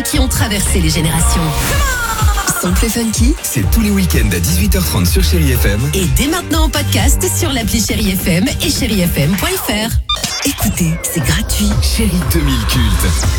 titres qui ont traversé les générations. Sample Funky, c'est tous les week-ends à 18h30 sur Chérie FM. Et dès maintenant en podcast sur l'appli Chérie FM et chérifm.fr. Écoutez, c'est gratuit. Chérie 2000 Culte.